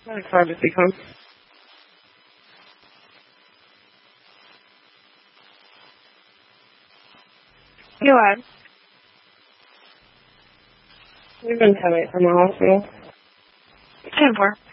What pharmacy come? Go ahead. You've been coming from the hospital. 10-4.